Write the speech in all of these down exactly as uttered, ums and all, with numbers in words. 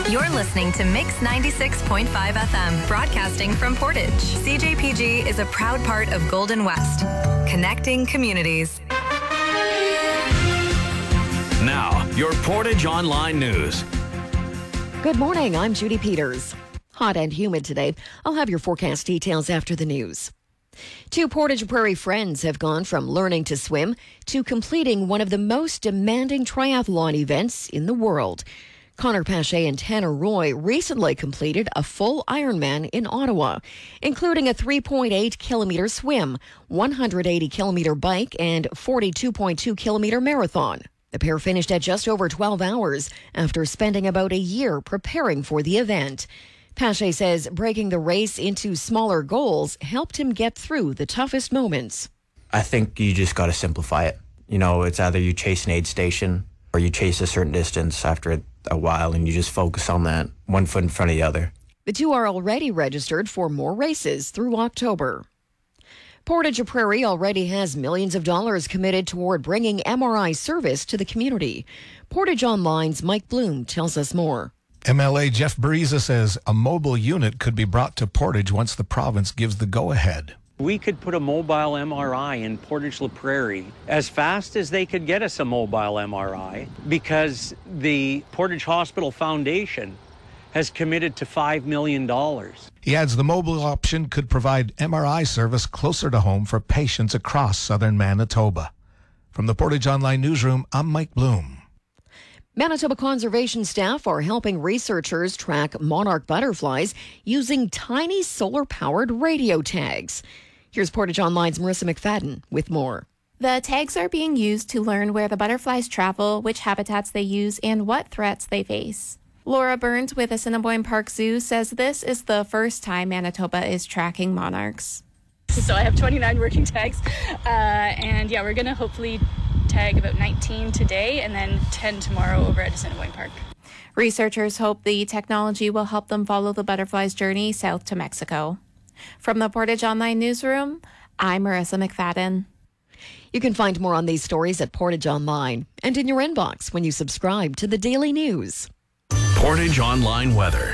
You're listening to Mix ninety-six point five F M, broadcasting from Portage. C J P G is a proud part of Golden West, connecting communities. Now, your Portage Online News. Good morning, I'm Judy Peters. Hot and humid today. I'll have your forecast details after the news. Two Portage Prairie friends have gone from learning to swim to completing one of the most demanding triathlon events in the world. Connor Pache and Tanner Roy recently completed a full Ironman in Ottawa, including a three point eight kilometer swim, one hundred eighty kilometer bike, and forty-two point two kilometer marathon. The pair finished at just over twelve hours after spending about a year preparing for the event. Pache says breaking the race into smaller goals helped him get through the toughest moments. I think you just got to simplify it. You know, it's either you chase an aid station or you chase a certain distance after a while, and you just focus on that, one foot in front of the other. The two are already registered for more races through October. Portage Prairie already has millions of dollars committed toward bringing M R I service to the community. Portage Online's Mike Bloom tells us more. M L A Jeff Bariza says a mobile unit could be brought to Portage once the province gives the go-ahead. We could put a mobile M R I in Portage La Prairie as fast as they could get us a mobile M R I, because the Portage Hospital Foundation has committed to five million dollars. He adds the mobile option could provide M R I service closer to home for patients across southern Manitoba. From the Portage Online Newsroom, I'm Mike Bloom. Manitoba conservation staff are helping researchers track monarch butterflies using tiny solar-powered radio tags. Here's Portage Online's Marissa McFadden with more. The tags are being used to learn where the butterflies travel, which habitats they use, and what threats they face. Laura Burns with Assiniboine Park Zoo says this is the first time Manitoba is tracking monarchs. So I have twenty-nine working tags, uh, and yeah, we're going to hopefully tag about nineteen today and then ten tomorrow over at Assiniboine Park. Researchers hope the technology will help them follow the butterfly's journey south to Mexico. From the Portage Online Newsroom, I'm Marissa McFadden. You can find more on these stories at Portage Online and in your inbox when you subscribe to the Daily News. Portage Online weather.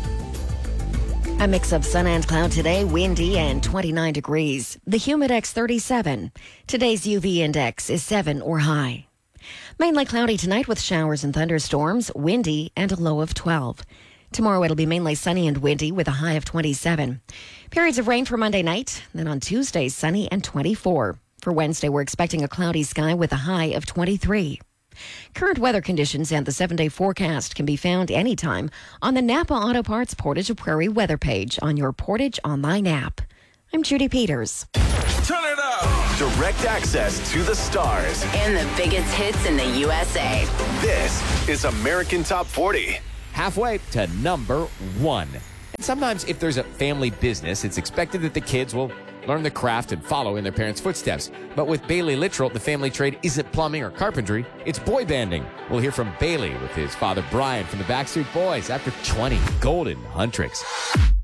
A mix of sun and cloud today, windy and twenty-nine degrees. The Humidex thirty-seven. Today's U V index is seven or high. Mainly cloudy tonight with showers and thunderstorms, windy and a low of twelve. Tomorrow it'll be mainly sunny and windy with a high of twenty-seven. Periods of rain for Monday night, then on Tuesday sunny and twenty-four. For Wednesday we're expecting a cloudy sky with a high of twenty-three. Current weather conditions and the seven-day forecast can be found anytime on the Napa Auto Parts Portage Prairie weather page on your Portage Online app. I'm Judy Peters. Turn it up! Direct access to the stars And the biggest hits in the U S A. This is American Top forty. Halfway to number one. And sometimes if there's a family business, it's expected that the kids will learn the craft and follow in their parents' footsteps. But with Bailey Littrell, the family trade isn't plumbing or carpentry, it's boy banding. We'll hear from Bailey with his father Brian from the Backstreet Boys after twenty Golden Huntrix.